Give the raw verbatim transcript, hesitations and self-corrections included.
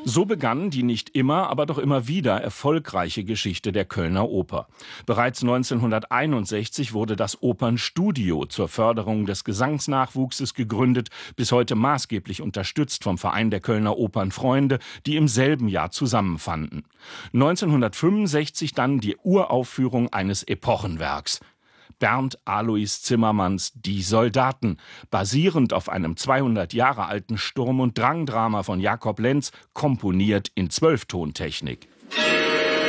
So begann die nicht immer, aber doch immer wieder erfolgreiche Geschichte der Kölner Oper. Bereits neunzehnhunderteinundsechzig wurde das Opernstudio zur Förderung des Gesangsnachwuchses gegründet, bis heute maßgeblich unterstützt vom Verein der Kölner Opernfreunde, die im selben Jahr zusammenfanden. neunzehnhundertfünfundsechzig dann die Uraufführung eines Epochenwerks. Bernd Alois Zimmermanns Die Soldaten, basierend auf einem zweihundert Jahre alten Sturm- und Drangdrama von Jakob Lenz, komponiert in Zwölftontechnik.